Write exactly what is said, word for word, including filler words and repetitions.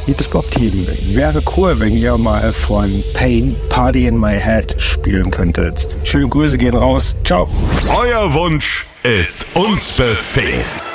Liebes Bob-Team, wäre cool, wenn ihr mal von Pain Party in My Head spielen könntet. Schöne Grüße gehen raus. Ciao. Euer Wunsch ist uns Befehl.